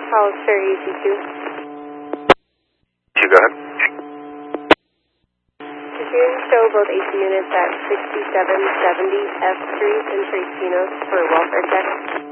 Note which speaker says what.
Speaker 1: Hollister EC2.
Speaker 2: You go ahead.
Speaker 1: Pursuing show both AC units at 6770 F Street in Trace Pinos for welfare check.